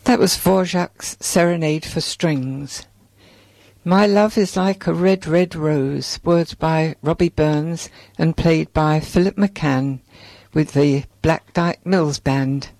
That was Dvorak's Serenade for Strings. My Love is Like a Red, Red Rose, words by Robbie Burns and played by Philip McCann with the Black Dyke Mills Band.